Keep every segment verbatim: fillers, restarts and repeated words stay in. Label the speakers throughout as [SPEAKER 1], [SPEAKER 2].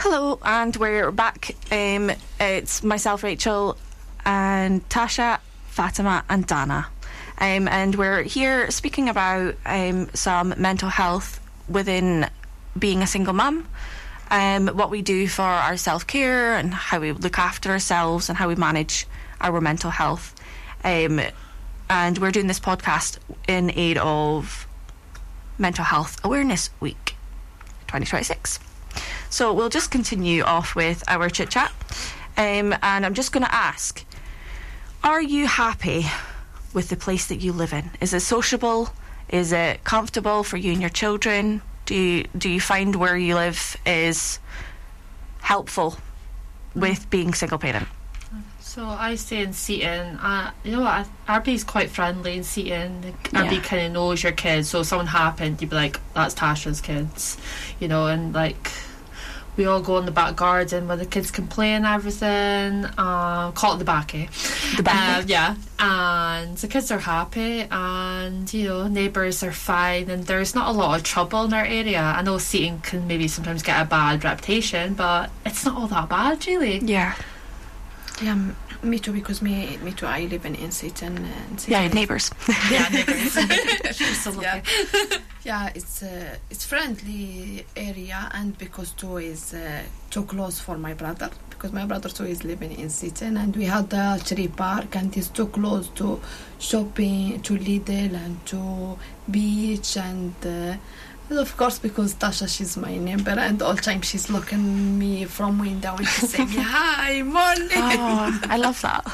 [SPEAKER 1] Hello, and we're back. Um, it's myself, Rachel, and Tasha, Fatima, and Dana. Um, and we're here speaking about um, some mental health within being a single mum, um, what we do for our self-care and how we look after ourselves and how we manage our mental health. Um, and we're doing this podcast in aid of Mental Health Awareness Week twenty twenty-six. So we'll just continue off with our chit-chat. Um, and I'm just going to ask, are you happy with the place that you live in? Is it sociable? Is it comfortable for you and your children? Do you, do you find where you live is helpful with being single parent?
[SPEAKER 2] So I stay in Seaton. Uh, you know what? R B's quite friendly in Seaton. R B
[SPEAKER 1] Yeah.
[SPEAKER 2] kind of knows your kids. So if something happened, you'd be like, "That's Tasha's kids," you know, and like. We all go in the back garden where the kids can play and everything. Um, call it the back, eh?
[SPEAKER 1] The back.
[SPEAKER 2] Um, yeah. And the kids are happy, and, you know, neighbours are fine, and there's not a lot of trouble in our area. I know Seaton can maybe sometimes get a bad reputation, but it's not all that bad, really.
[SPEAKER 1] Yeah.
[SPEAKER 3] Yeah, m- me too, because me, me too, I live in, in Seaton. And Seaton
[SPEAKER 1] Yeah, neighbours.
[SPEAKER 2] Yeah, neighbours. She's so
[SPEAKER 3] Yeah.
[SPEAKER 2] lucky.
[SPEAKER 3] Yeah, it's uh, it's friendly area, and because too is uh, too close for my brother, because my brother too is living in Seaton, and we had the tree park, and it's too close to shopping, to Lidl, and to beach, and uh, of course because Tasha, she's my neighbor, and all time she's looking me from window and she's saying hi, morning.
[SPEAKER 1] Oh, I love that.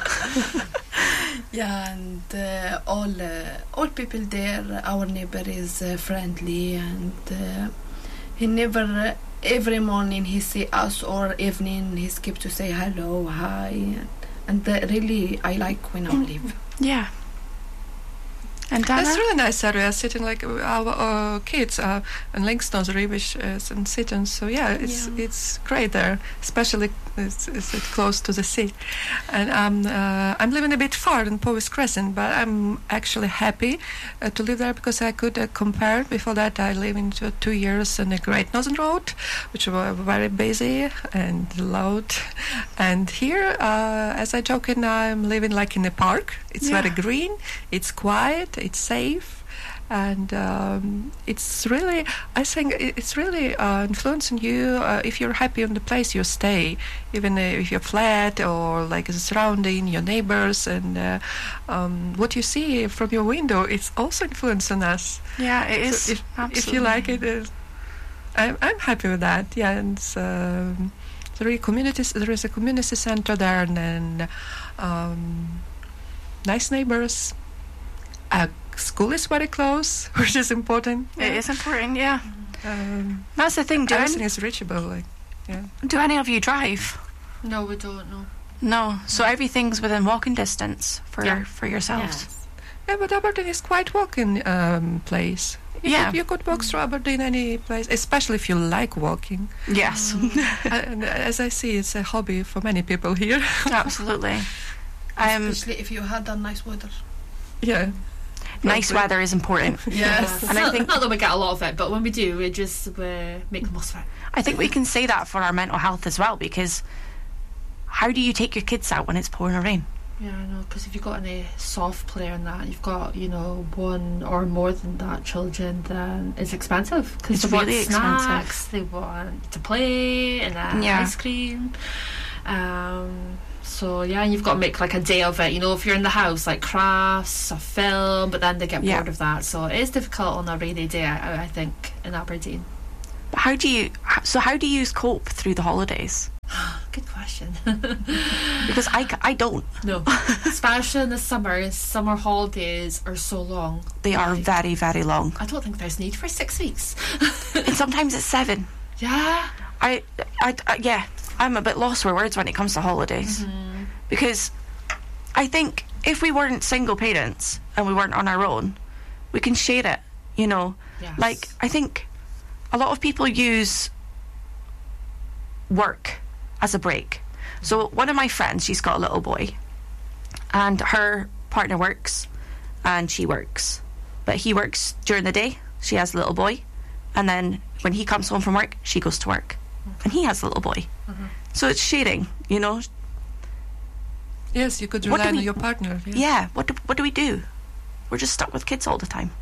[SPEAKER 3] Yeah, and uh, all uh, all people there, our neighbor is uh, friendly, and uh, he never, uh, every morning he see us, or evening he skip to say hello, hi, and, and uh, really I like when I live.
[SPEAKER 1] Yeah. And Dana?
[SPEAKER 4] That's really nice area, sitting like our uh, kids uh, in Lingston's, Rebish, uh, and Seaton. So yeah, it's
[SPEAKER 3] Yeah.
[SPEAKER 4] it's great there, especially it's, it's it close to the sea. And um, uh, I'm living a bit far in Powys Crescent, but I'm actually happy uh, to live there because I could uh, compare. Before that, I lived in two, two years in the Great Northern Road, which were very busy and loud. And here, uh, as I joke, I'm living like in a park. It's
[SPEAKER 1] Yeah.
[SPEAKER 4] very green. It's quiet. It's safe, and um, it's really, I think i- it's really uh, influencing you. Uh, if you're happy in the place you stay, even uh, if you're flat or like the surrounding, your neighbors, and uh, um, what you see from your window, it's also influencing us.
[SPEAKER 1] Yeah, it is.
[SPEAKER 4] So if,
[SPEAKER 1] absolutely.
[SPEAKER 4] if you like it, uh, I'm, I'm happy with that. Yeah, and it's, um, there are communities. There is a community center there, and then um, nice neighbors. Uh, school is very close, which is important.
[SPEAKER 1] It is important, yeah.
[SPEAKER 4] Um,
[SPEAKER 1] That's the thing. Do,
[SPEAKER 4] everything
[SPEAKER 1] any,
[SPEAKER 4] is reachable. Like, yeah.
[SPEAKER 1] do any of you drive?
[SPEAKER 2] No, we don't know.
[SPEAKER 1] No. So everything's within walking distance for
[SPEAKER 2] Yeah.
[SPEAKER 1] for yourselves.
[SPEAKER 3] Yes.
[SPEAKER 4] Yeah, but Aberdeen is quite walking um, place. You
[SPEAKER 1] Yeah.
[SPEAKER 4] could, you could walk through Aberdeen any place, especially if you like walking.
[SPEAKER 1] Yes.
[SPEAKER 4] And as I see, it's a hobby for many people here.
[SPEAKER 1] Absolutely. Um,
[SPEAKER 3] Especially if you had a nice weather.
[SPEAKER 4] Yeah.
[SPEAKER 1] nice
[SPEAKER 4] Lovely.
[SPEAKER 1] weather is important.
[SPEAKER 3] Yes.
[SPEAKER 1] And I
[SPEAKER 2] not,
[SPEAKER 1] think-
[SPEAKER 2] not that we get a lot of it, but when we do, we just we make the most of it.
[SPEAKER 1] I think we can say that for our mental health as well, because how do you take your kids out when it's pouring or rain?
[SPEAKER 2] Yeah, I know, because if you've got any soft play in that, you've got, you know, one or more than that children, then it's expensive. Because
[SPEAKER 1] It's
[SPEAKER 2] they want
[SPEAKER 1] really
[SPEAKER 2] snacks,
[SPEAKER 1] expensive.
[SPEAKER 2] they want to play, and then
[SPEAKER 1] Yeah.
[SPEAKER 2] ice cream. Um, so, yeah, and you've got to make, like, a day of it. You know, if you're in the house, like, crafts, a film, but then they get
[SPEAKER 1] Yeah.
[SPEAKER 2] bored of that. So it is difficult on a rainy day, I, I think, in Aberdeen.
[SPEAKER 1] But how do you? h- So how do you cope through the holidays?
[SPEAKER 2] Good question.
[SPEAKER 1] Because I, c- I don't.
[SPEAKER 2] No. Especially in the summer, summer holidays are so long.
[SPEAKER 1] They are
[SPEAKER 2] Like,
[SPEAKER 1] very very long,
[SPEAKER 2] I don't think there's need for six weeks.
[SPEAKER 1] and sometimes it's seven.
[SPEAKER 2] Yeah.
[SPEAKER 1] I, I, I yeah. I'm a bit lost for words when it comes to holidays,
[SPEAKER 2] Mm-hmm.
[SPEAKER 1] because I think if we weren't single parents and we weren't on our own, we can share it. You know,
[SPEAKER 2] Yes.
[SPEAKER 1] like I think a lot of people use work as a break. So one of my friends, she's got a little boy, and her partner works and she works, but he works during the day, she has a little boy, and then when he comes home from work, she goes to work. and he has a little boy.
[SPEAKER 2] Mhm.
[SPEAKER 1] So it's sharing, you know.
[SPEAKER 4] Yes, you could
[SPEAKER 1] What
[SPEAKER 4] rely
[SPEAKER 1] do
[SPEAKER 4] on
[SPEAKER 1] we-
[SPEAKER 4] your partner. Yes.
[SPEAKER 1] Yeah. What do, what do we do? We're just stuck with kids all the time.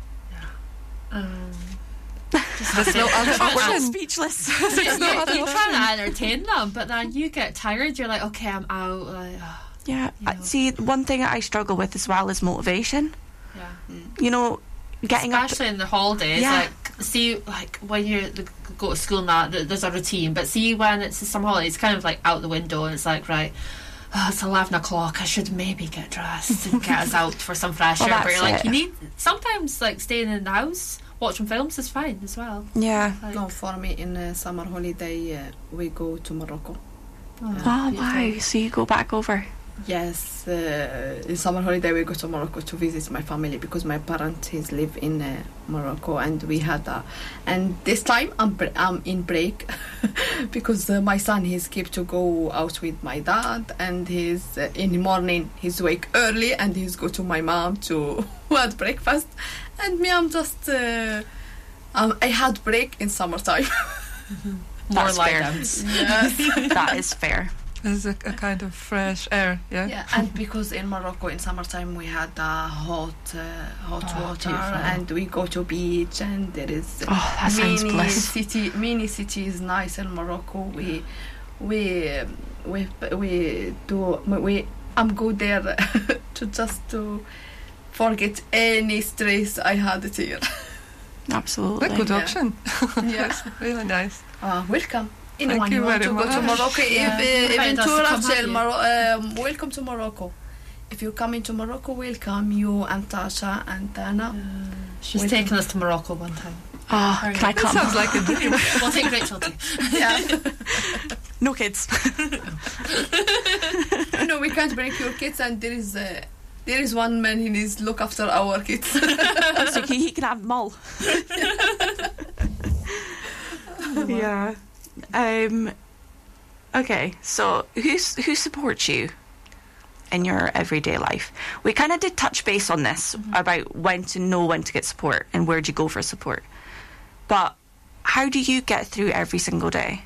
[SPEAKER 2] Um,
[SPEAKER 4] There's no other
[SPEAKER 1] I'm
[SPEAKER 4] option.
[SPEAKER 1] speechless.
[SPEAKER 2] you, you,
[SPEAKER 4] no other
[SPEAKER 2] you try
[SPEAKER 4] option.
[SPEAKER 2] to entertain them, but then you get tired. You're like, okay, I'm out. Like, oh,
[SPEAKER 1] Yeah.
[SPEAKER 2] You
[SPEAKER 1] uh,
[SPEAKER 2] know.
[SPEAKER 1] See, one thing I struggle with as well is motivation.
[SPEAKER 2] yeah.
[SPEAKER 1] You know, getting up.
[SPEAKER 2] Especially in the holidays,
[SPEAKER 1] Yeah.
[SPEAKER 2] like see, like when you go to school and that, th- there's a routine. But see, when it's some holidays, it's kind of like out the window, and it's like, right, oh, it's eleven o'clock. I should maybe get dressed and get us out for some fresh
[SPEAKER 1] Well,
[SPEAKER 2] air. But
[SPEAKER 1] that's
[SPEAKER 2] you're like,
[SPEAKER 1] it.
[SPEAKER 2] you need sometimes like staying in the house watching films is fine as well.
[SPEAKER 1] Yeah.
[SPEAKER 2] Like,
[SPEAKER 3] No, for me in uh, summer holiday uh, we go to Morocco.
[SPEAKER 2] oh,
[SPEAKER 1] Oh,
[SPEAKER 2] beautiful.
[SPEAKER 1] wow. So you go back over.
[SPEAKER 3] Yes, uh, in summer holiday we go to Morocco to visit my family because my parents he's live in uh, Morocco, and we had a, and this time I'm bre- I'm in break because uh, my son he's kept to go out with my dad, and he's uh, in the morning he's wake early and he's go to my mom to have breakfast, and me I'm just uh, um, I had break in summertime.
[SPEAKER 2] More
[SPEAKER 1] That's
[SPEAKER 2] like
[SPEAKER 1] fair.
[SPEAKER 2] them.
[SPEAKER 3] Yes.
[SPEAKER 1] That is fair.
[SPEAKER 4] There's a, a kind of fresh air. Yeah.
[SPEAKER 3] Yeah, and because in Morocco in summertime we had uh, hot uh, hot
[SPEAKER 2] Oh,
[SPEAKER 3] water,
[SPEAKER 2] beautiful.
[SPEAKER 3] and we go to beach, and there is
[SPEAKER 1] Oh, that sounds
[SPEAKER 3] mini
[SPEAKER 1] bliss.
[SPEAKER 3] city. Mini city is nice in Morocco. We we um, we we do we I'm go there to just to forget any stress I had it here.
[SPEAKER 1] Absolutely.
[SPEAKER 4] A good
[SPEAKER 3] Yeah.
[SPEAKER 4] option.
[SPEAKER 3] Yeah.
[SPEAKER 4] Really nice.
[SPEAKER 3] Uh, welcome. Anyone
[SPEAKER 4] you
[SPEAKER 3] who want
[SPEAKER 4] very
[SPEAKER 3] to go to
[SPEAKER 4] much.
[SPEAKER 3] Morocco,
[SPEAKER 2] Yeah.
[SPEAKER 3] if, uh,
[SPEAKER 2] Invite
[SPEAKER 3] even
[SPEAKER 2] us
[SPEAKER 3] to
[SPEAKER 2] to come
[SPEAKER 3] Rachel,
[SPEAKER 2] have you.
[SPEAKER 3] Moro- um, welcome to Morocco. If you come into Morocco, welcome you and Tasha and Tana.
[SPEAKER 2] She's
[SPEAKER 3] Welcome.
[SPEAKER 2] taken us to Morocco one time.
[SPEAKER 1] Oh,
[SPEAKER 2] Very
[SPEAKER 1] can I
[SPEAKER 2] good.
[SPEAKER 1] come?
[SPEAKER 4] Sounds like a dream.
[SPEAKER 2] We'll take Rachel too.
[SPEAKER 3] Yeah.
[SPEAKER 1] No kids.
[SPEAKER 3] No, we can't bring your kids, and there is uh, there is one man who needs to look after our kids.
[SPEAKER 1] So he, he can have them all. Yeah. Um. Okay. So who's who supports you in your everyday life? We kind of did touch base on this about when to know when to get support and where do you go for support. But how do you get through every single day?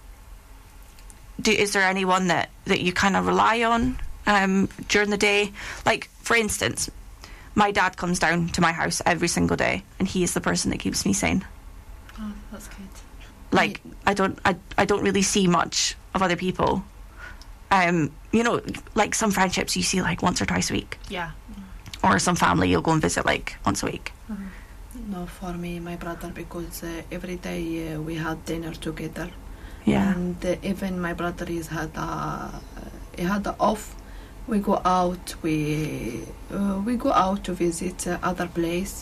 [SPEAKER 1] Do, is there anyone that, that you kind of rely on um, during the day? Like, for instance, my dad comes down to my house every single day, and he is the person that keeps me sane.
[SPEAKER 2] Oh, that's good.
[SPEAKER 1] Like, I don't, I, I don't really see much of other people. Um, you know, like some friendships you see like once or twice a week,
[SPEAKER 2] Yeah.
[SPEAKER 1] or some family you'll go and visit like once a week.
[SPEAKER 3] No, for me, my brother, because uh, every day uh, we had dinner together.
[SPEAKER 1] Yeah,
[SPEAKER 3] And uh, even my brother is had a uh, he had a off. We go out. We uh, we go out to visit uh, other place,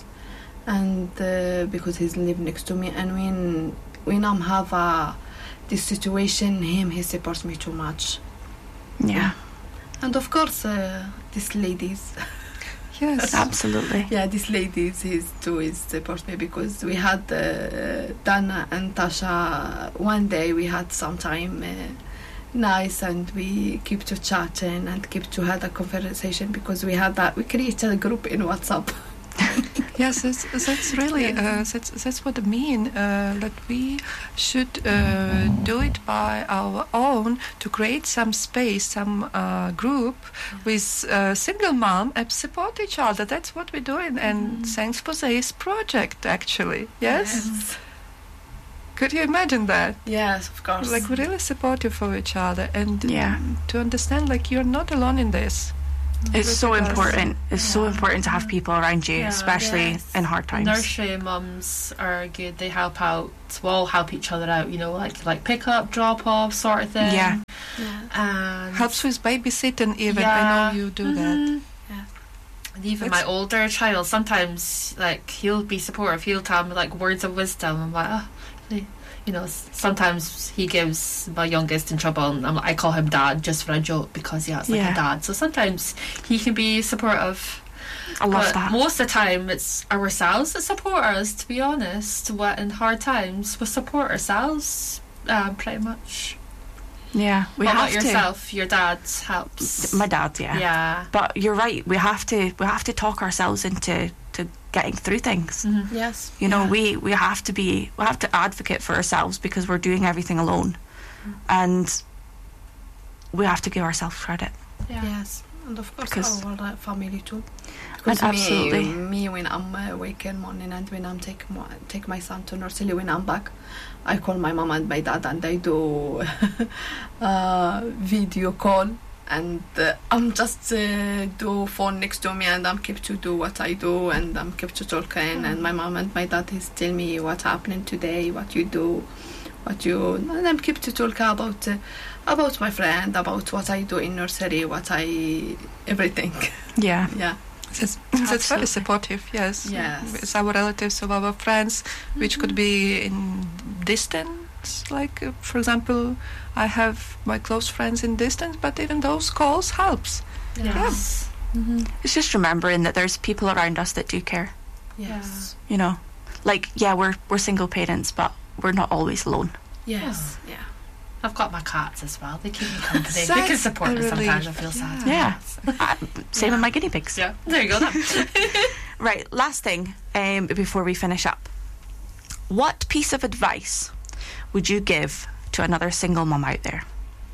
[SPEAKER 3] and uh, because he's live next to me. And when when I'm have a this situation, him he supports me too much.
[SPEAKER 1] yeah,
[SPEAKER 3] And of course, uh, these ladies.
[SPEAKER 4] Yes.
[SPEAKER 1] absolutely.
[SPEAKER 3] Yeah, these ladies, his too, is support me because we had uh, Dana and Tasha. One day we had some time uh, nice, and we keep to chatting and keep to have a conversation because we had that we created a group in WhatsApp.
[SPEAKER 4] Yes, that's, that's really uh, that's that's what I mean. Uh, that we should uh, do it by our own to create some space, some uh, group with uh, single mom and support each other. That's what we're doing, and thanks for this project. Actually, yes. Could you imagine that?
[SPEAKER 3] Yes, of course.
[SPEAKER 4] Like we're really supportive for each other, and
[SPEAKER 1] Yeah.
[SPEAKER 4] um, to understand like you're not alone in this.
[SPEAKER 1] It's so
[SPEAKER 4] Look at us.
[SPEAKER 1] important. It's so important to have people around you,
[SPEAKER 2] Yeah.
[SPEAKER 1] especially
[SPEAKER 3] Yes.
[SPEAKER 1] in hard times.
[SPEAKER 2] Nursery mums are good. They help out. We all help each other out. You know, like like pick up, drop off, sort of thing.
[SPEAKER 1] Yeah.
[SPEAKER 3] yeah.
[SPEAKER 2] And
[SPEAKER 4] Helps with babysitting even. I
[SPEAKER 2] Yeah.
[SPEAKER 4] know you do that.
[SPEAKER 2] Mhm.
[SPEAKER 3] Yeah.
[SPEAKER 2] And even
[SPEAKER 4] That's-
[SPEAKER 2] my older child, sometimes like he'll be supportive. He'll tell me like words of wisdom. I'm like, oh, really? You know, s- sometimes he gives my youngest in trouble, and I'm, like- I call him dad just for a joke because he acts like
[SPEAKER 1] Yeah.
[SPEAKER 2] a dad. So sometimes he can be supportive.
[SPEAKER 1] I love
[SPEAKER 2] But
[SPEAKER 1] that.
[SPEAKER 2] most of the time, it's ourselves that support us. To be honest, what in hard times we support ourselves, um, pretty much.
[SPEAKER 1] Yeah, we
[SPEAKER 2] what
[SPEAKER 1] have
[SPEAKER 2] about yourself? Your dad helps.
[SPEAKER 1] to. My dad, yeah.
[SPEAKER 2] Yeah.
[SPEAKER 1] But you're right. We have to. We have to talk ourselves into to getting through things.
[SPEAKER 2] Mm-hmm.
[SPEAKER 3] Yes.
[SPEAKER 1] You know,
[SPEAKER 3] yeah.
[SPEAKER 1] we, we have to be, we have to advocate for ourselves because we're doing everything alone. Mm. And we have to give ourselves credit.
[SPEAKER 2] Yeah.
[SPEAKER 3] Yes. And of course
[SPEAKER 1] Because-
[SPEAKER 3] our uh, family too.
[SPEAKER 1] And
[SPEAKER 3] Because
[SPEAKER 1] absolutely.
[SPEAKER 3] me, me when I'm uh, wake in morning and when I'm take mo- take my son to nursery, when I'm back, I call my mom and my dad and I do uh, video call, and uh, I'm just uh, do phone next to me and I'm kept to do what I do and I'm kept to talking, and my mom and my dad is tell me what happening today, what you do, what you, and I'm kept to talk about uh, about my friend, about what I do in nursery, what I everything.
[SPEAKER 1] Yeah.
[SPEAKER 3] Yeah.
[SPEAKER 4] That's, that's
[SPEAKER 1] Absolutely.
[SPEAKER 4] very supportive, yes.
[SPEAKER 3] Yes.
[SPEAKER 4] It's our relatives or our friends, which could be in distance. Like, uh, for example, I have my close friends in distance, but even those calls helps.
[SPEAKER 2] Yes. Mm-hmm.
[SPEAKER 1] It's just remembering that there's people around us that do care.
[SPEAKER 3] Yes.
[SPEAKER 1] You know, like, yeah, we're we're single parents, but we're not always alone.
[SPEAKER 3] Yes. Yeah.
[SPEAKER 2] I've got my cats as well. They keep me company. They
[SPEAKER 4] Such
[SPEAKER 2] can support
[SPEAKER 4] a
[SPEAKER 2] me sometimes. I
[SPEAKER 4] relief.
[SPEAKER 2] feel sad.
[SPEAKER 1] Yeah. Uh, same with my guinea pigs.
[SPEAKER 2] Yeah. There you go. Then.
[SPEAKER 1] Right, last thing um, before we finish up. What piece of advice would you give to another single mum out there?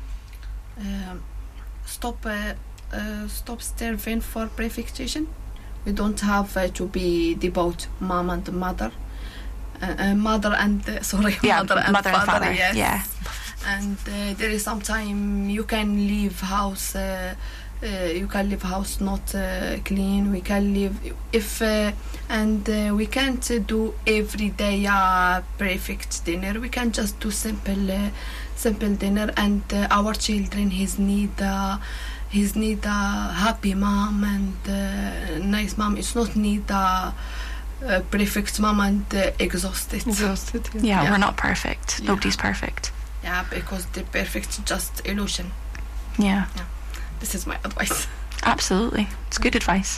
[SPEAKER 3] Um, stop. Uh, uh, stop starving for perfection. We don't have uh, to be devout mom and mother. Uh, uh, mother and uh, sorry,
[SPEAKER 1] Yeah,
[SPEAKER 3] mother and
[SPEAKER 1] mother and
[SPEAKER 3] father.
[SPEAKER 1] father,
[SPEAKER 3] Yes.
[SPEAKER 1] yeah.
[SPEAKER 3] And uh, there is some time you can leave house. Uh, uh, you can leave house not uh, clean. We can leave if uh, and uh, we can't uh, do every day uh, perfect dinner. We can just do simple, uh, simple dinner. And uh, our children, his need. Uh, his need a happy mom and uh, nice mom. It's not need a, a perfect mom and uh, exhausted.
[SPEAKER 4] Exhausted. Yeah.
[SPEAKER 1] Yeah,
[SPEAKER 3] Yeah.
[SPEAKER 1] we're not perfect.
[SPEAKER 3] Yeah.
[SPEAKER 1] Nobody's perfect.
[SPEAKER 3] Yeah, because the perfect is just illusion.
[SPEAKER 1] Yeah,
[SPEAKER 3] This is my advice.
[SPEAKER 1] absolutely. It's good advice.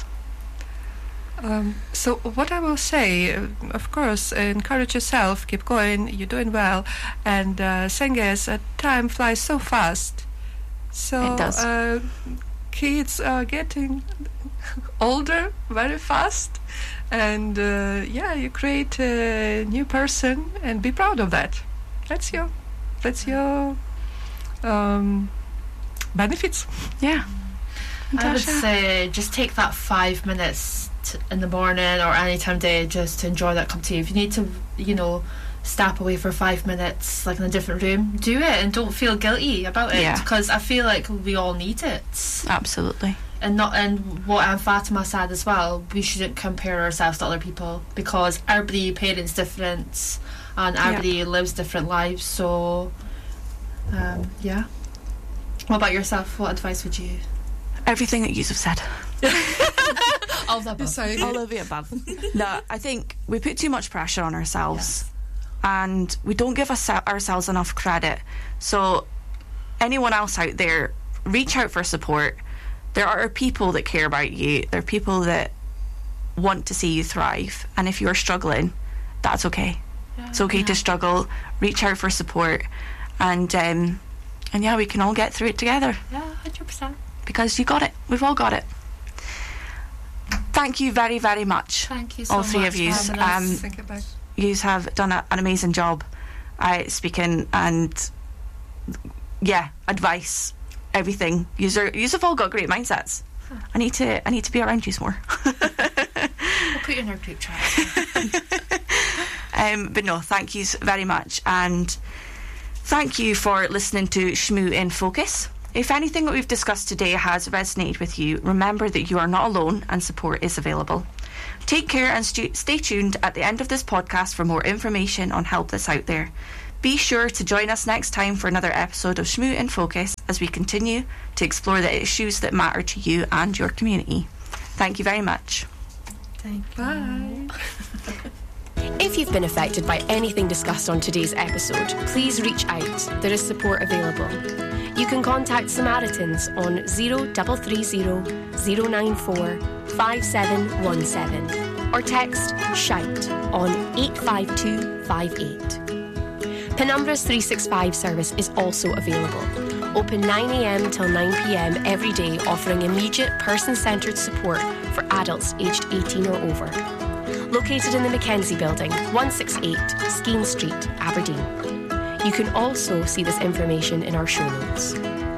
[SPEAKER 4] Um, so what I will say, uh, of course, encourage yourself, keep going, you're doing well, and uh, thing is, uh, time flies so fast. So
[SPEAKER 1] It does.
[SPEAKER 4] Uh, kids are getting older very fast, and uh, yeah, you create a new person and be proud of that. That's your, that's your um, benefits.
[SPEAKER 1] Yeah.
[SPEAKER 2] I would
[SPEAKER 1] Natasha?
[SPEAKER 2] say just take that five minutes t- in the morning or any time of day just to enjoy that cup of tea. If you need to, you know, step away for five minutes, like in a different room, do it and don't feel guilty about it.
[SPEAKER 1] Yeah.
[SPEAKER 2] Because I feel like we all need it.
[SPEAKER 1] Absolutely.
[SPEAKER 2] And not and what um, Fatima said as well, we shouldn't compare ourselves to other people because everybody parents different and everybody lives different lives. So, um, yeah. What about yourself? What advice would you?
[SPEAKER 1] Everything that you have said.
[SPEAKER 2] All the above.
[SPEAKER 4] Sorry.
[SPEAKER 1] All of the above. No, I think we put too much pressure on ourselves and we don't give us ourselves enough credit. So anyone else out there, reach out for support. There are people that care about you. There are people that want to see you thrive. And if you're struggling, that's okay.
[SPEAKER 2] Yeah.
[SPEAKER 1] It's okay
[SPEAKER 2] Yeah.
[SPEAKER 1] to struggle. Reach out for support. And, um, and yeah, we can all get through it together.
[SPEAKER 2] Yeah, one hundred percent.
[SPEAKER 1] Because you got it. We've all got it. Thank you very, very much.
[SPEAKER 2] Thank you so
[SPEAKER 1] All
[SPEAKER 2] much.
[SPEAKER 1] three of
[SPEAKER 2] for
[SPEAKER 1] yous.
[SPEAKER 2] having us.
[SPEAKER 1] Um,
[SPEAKER 4] Think about
[SPEAKER 1] You have done a, an amazing job uh, speaking and, yeah, advice, everything. Yous are, yous have all got great mindsets. I need to I need to be around yous more.
[SPEAKER 2] We'll put you in our group chat.
[SPEAKER 1] um, but no, thank yous very much. And thank you for listening to Shmoo in Focus. If anything that we've discussed today has resonated with you, remember that you are not alone and support is available. Take care and stu- stay tuned at the end of this podcast for more information on help that's out there. Be sure to join us next time for another episode of Shmoo in Focus as we continue to explore the issues that matter to you and your community. Thank you very much.
[SPEAKER 3] Thank you.
[SPEAKER 4] Bye.
[SPEAKER 5] If you've been affected by anything discussed on today's episode, please reach out. There is support available. You can contact Samaritans on zero three three zero, zero nine four, five seven one seven or text SHOUT on eight five two five eight. Penumbra's three sixty-five service is also available. Open nine a m till nine p m every day, offering immediate person-centred support for adults aged eighteen or over. located in the Mackenzie Building, one sixty-eight Skene Street, Aberdeen. You can also see this information in our show notes.